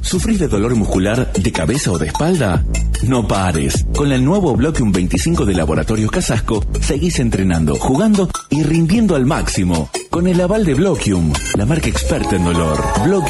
¿Sufrís de dolor muscular, de cabeza o de espalda? No pares. Con el nuevo Bloquium 25 de Laboratorios Casasco, seguís entrenando, jugando y rindiendo al máximo. Con el aval de Bloquium, la marca experta en dolor. Bloquium